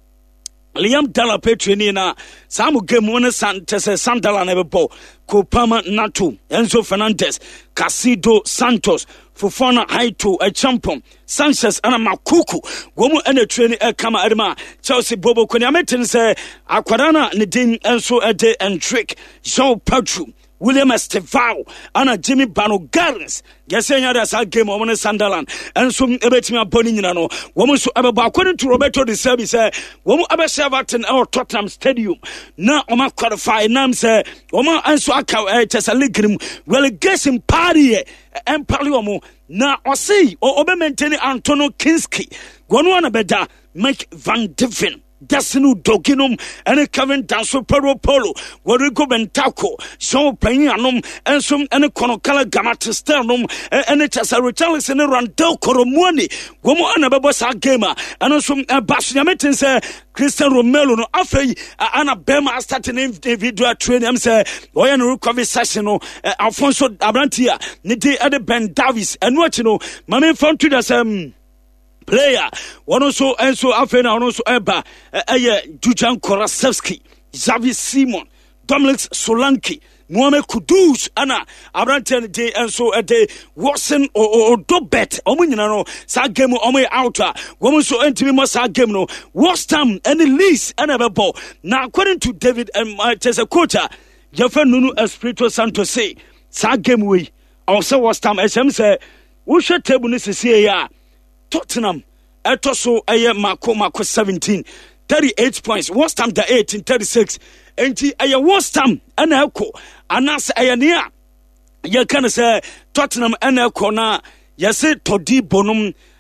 Speaker 1: Liam Dalla Petrinina, Samu Gemona Santos, Sandala Neverbo, Copama Natu, Enzo Fernandez, Casido Santos, Fofana Haito, a champion, Sanchez and a Makuku, Woman and a training a Kama Edma, Chelsea Bobo Konyametin say, Aquarana, Nadine, Enzo Ede and Trick, Jean Petru. William Estevao, Anna Jimmy Bano Gardens, Yasenya that's our game on Sunderland, and some Ebetima Boninano, woman so ever according to Roberto de Service, woman ever Servaton or Tottenham Stadium. Now, Oma qualify, Nam say, Oma and so I can't a ligrim, relegation party, and Paliomo. Now, or see, or Obe maintaining Antonio Kinski, Guanuana Beda, Mike Van Diven. Dasinu Doginum and a Kevin Danso Polo Polo, Warigo Bentaco, so playing anum and some and a Conocala Gamatisternum and it has a retalis and a Randel Coromoni, Gomo and a Babasa Gamer, and some Bashamitin say Christian Romelo, no Afe, Anna Bema starting individual training, say, Oyan Rukovi Sasino, Alfonso Abrantia, Niti Ede Ben Davis, and what you know, Mammy found to the um. Player, one also and so Afena, one also Eba, Aya Dujan Korasevsky, Xavi Simon, Dominic Solanki, Mohamed Kudus, Anna, Abranten Day, and so a day, Watson or Dobet, Omunano, Sagemo, Ome Outer, woman so intimate Sagemo, Wastam, and the least, and a ball. Now, according to David and my Tessa Kota, Jaffa Nunu Espirito Santo say, Sagemo, also Wastam, as him say, we should table this here. Tottenham, Etoso, Aye Mako Mako seventeen, thirty-eight points. West Ham the eighteen, thirty-six. And Aye West Ham, and Elko, Anas Ayania. You can say Tottenham and Elko na, Yase Todi Bonum,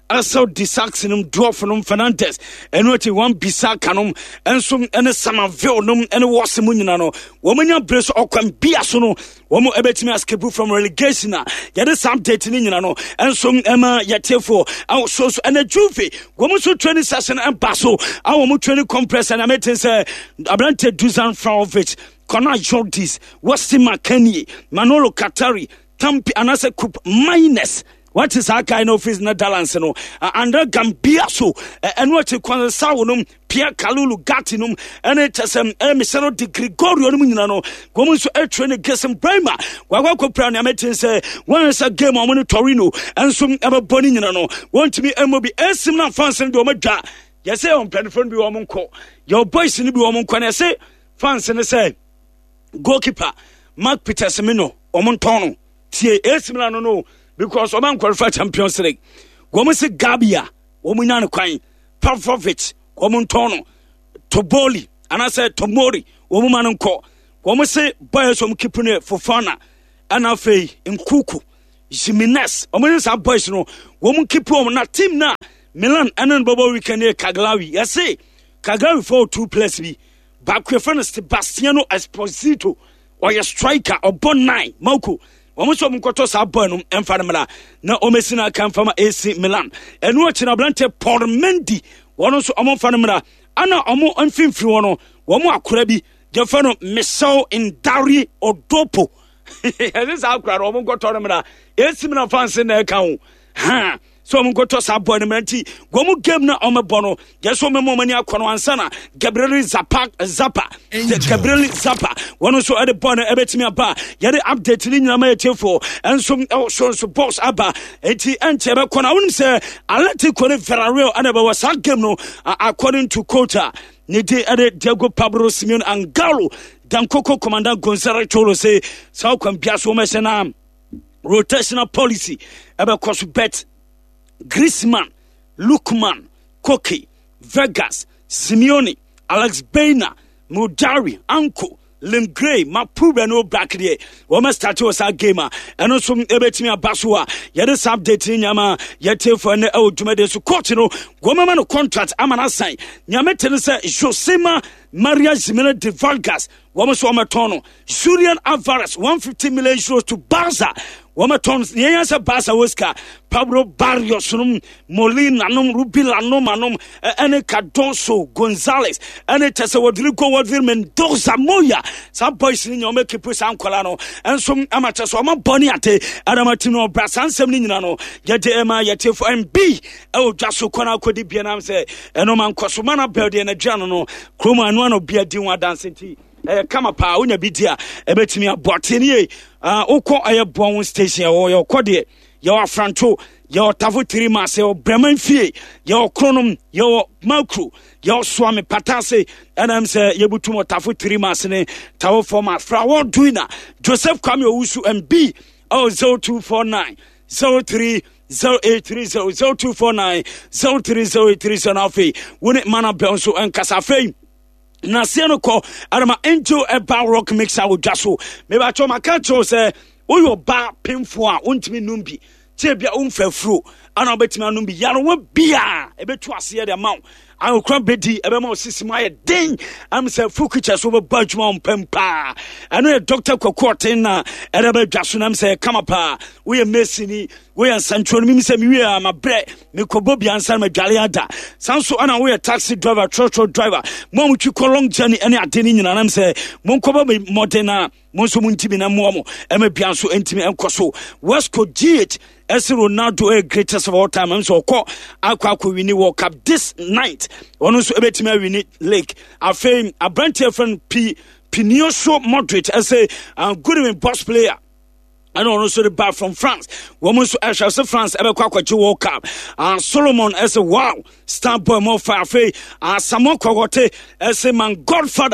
Speaker 1: Asel Disaxinum, Dwarfinum, Fernandez, and what you want Bisacanum, and some and a Samavilnum, and a Wasimunano, Womania Brace or Quam Biasono, Womo Ebetimi Askebu from relegation, yet is some dating in Yano, and some Emma Yatefo, our source and a Juve, Womoso training session and Basso, our Mu training compress, and I met his Abrante Duzan Fraovich, Connor Jordis, Westy McKenny, Manolo Katari, Tampi, and as a coup minus. What is our kind of is Netherlands? No, under Gambiaso, and what you call Saunum, Pierre Kalulu Gatinum, and it has um, Emisano de Gregorio Minano, Gomus to train get some Brema. Wawako Prana Metin say, one is a game on Torino, and some ever Boninano, want to be M O B S similar fans and Domaja. Yes, I'm playing for the woman call. Your boys in the woman can I say, fans and I say, goalkeeper, Mark Petersemino, Omontono, T A S Milano. No. Because Oman qualified Champions League. Gomese Gabia, Omunano Quine, Pavlovich, Omontono, Toboli, and I said Tomori, Omumanko, Gomese boys from Kipune, Fofana, Anafe, in Kuku, Jimenez, Omenes are boys no, Woman Kipu, na team na, Milan, and Bobo weekend near Kaglawi. Yes, say, Kaglawi for two plus B, Bakwefana Sebastiano Esposito, or your striker, or Bon nine, Moko. Omuso mkoto sa boy emfanamala na omesina kan fama A C Milan enu achina blante Paul Mendy wono so omfanamala ana omo amfimfiri wono womo akora bi jefano Michel Ndari Odopo this akora omo mkoto namala A C Milan fans na kan ha so omo mkoto sa boy namati gomu game na omo bono jeso memo mani akono ansana Gabriel Zappa Zappa Gabriel Zappa wono so ade bono ebetimi aba yade update ni nyama yetefo enso so so boss aba enti ente be kona won say Atletico ne Villarreal ade be was game no according to Kota ne de ade Diego Pablo Simeone Angalo Dankoko commander Gonzalo Cholo say so kwam biaso mesena rotational policy ebe koso bet Griezmann, Lukman, Koke, Vegas, Simeone, Alex Baina, Mudari, Anko, Lingray, Mapuba no back there. Woma start was a gamer. And also ebetimi abasua. Yede update nyama yete for ne o dwumade so court no. Goma man contract amana sign. Nyame tene se Josema Maria Jimena de Vargas. Woma so amatono. Julian Alvarez one hundred fifty million euros to Barca. Woma tons nyensa Barca Oscar. Pablo Barrios num Molina num Rubila num anum ene Cardoso Gonzalez ene tese Rodrigo Wadvir Mendoza Moya. Some boys in your make put some colano and some amateurs or my bonny at Adamatino Brass and some Ninano. Yet Emma yet for M B. Oh, just so Kona could be an answer. And no man Cosumana Birdie and a Jano, Chroma and one of beer doing dancing tea. Come up, Unya Bidia, a bet me a botany. Uh, Oko Aya Bon Station or your Codie, your Franto. Your Tavu three mass, your Bremen Fee, your Chronum, your Malcru, your Swami Patase, and I'm say Yabutumo Tafu three mass in Tavu format. Flower Duina, Joseph Kamio Usu and B, oh, zero two four nine, zero three zero eight three zero, zero two four nine, zero three zero eight three zero, Alfie, Wouldn't Mana Belso and Casafe. Nasiano ko, Adama Angel a bar rock mix out with Jasso. Maybe I told my catcher say, oh, your bar painful, won't me numbi. Tebia umfe fru ana obetimi anu bi yaro wa bia ebetu ase de amount an kra bedi ebe ma osisima ye den am se fru kicha so be badwuma mpempa anu e doctor kokoten na ere be dwaso na se kama pa we mesini we ansantro mi se mi we ma bre me kobo bia ansan ma dwale ada sanso ana we taxi driver trotro driver mo mu twi long journey ene adeni nyina na se mo kobo be modena mo so mu ntimi na mo mo e ma bia so ntimi enkoso Wesco G H as Ronaldo a greatest of all time and so call Aqua winning World Cup this night on also a bit me win league a fame a brand friend P Pinioso Modric as a uh, good boss player. And also the bar from France. Woman so I shall say France ever quack World Cup. And Solomon as a wow star boy more fire free. And Samoa Kogote as a man godfather.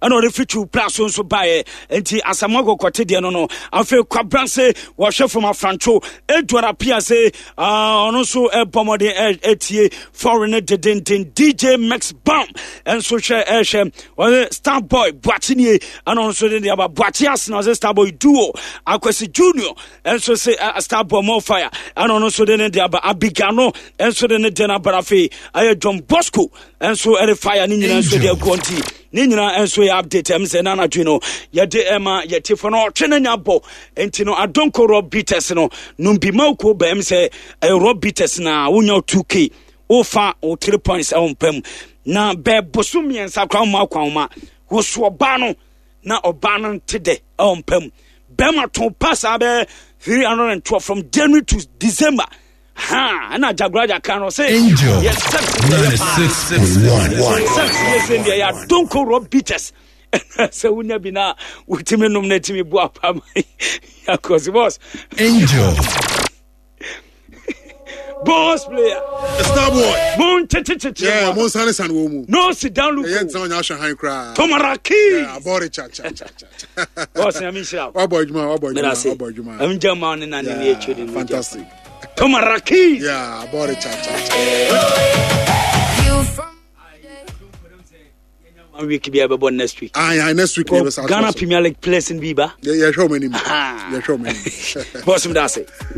Speaker 1: ɛna ɔde fitu plus nso bae enti Asamoah Kokote de no no afi Kwabranse wɔhwɛ from Afrancho Edward Piase ah ɔno nso ɛbɔmɔde etie foreign dedenten D J Max Bam enso hwɛ ɛhwɛ ɔne Starboy Boatini ɛna nso de aba Boatias na ɔse Starboy duo Akwesi Junior enso se Starboy more fire ɛna nso de ne de aba Abigano enso de ne de na barafi aye John Bosco enso ɛde fire ni nyina nso de akonti ni nyina enso yɛ update em se na na twino yɛde ɛma yɛte fo no ɔtwe na nyabɔ enti no Adonko Rob Beaters no numbi mauko ba em se Rob Beaters na wonya two K ofa o three points a ompam na be bosom yensa kwa ma kwa ma wo so ba no na oba no tede a ompam be ma to pass abe three hundred twelve from January to December ha na Jagraja kan say
Speaker 3: Angel
Speaker 1: yes
Speaker 3: ninety-six point one
Speaker 1: yes in there ya Donko Rob Beaters se wunya bi na wutimi nom na timi bu apam ya cause boss
Speaker 3: Angel
Speaker 1: boss player
Speaker 2: Starboy
Speaker 1: Moon chichichi
Speaker 2: yeah mon sane sane wo mu
Speaker 1: no sit down look
Speaker 2: yeah tsan nya hwe han kra
Speaker 1: Tomaraki
Speaker 2: yeah abore cha cha cha cha
Speaker 1: boss na mi shira
Speaker 2: wa boy juma wa boy juma wa boy juma
Speaker 1: am jama ne na ne e chudi
Speaker 2: fantastic
Speaker 1: Tomaraki
Speaker 2: yeah abore cha cha cha
Speaker 4: You from
Speaker 1: one week be able next week
Speaker 2: ah yeah next week
Speaker 1: Ghana Premier League players in Biba
Speaker 2: yeah yeah show me yeah show me
Speaker 1: boss me that say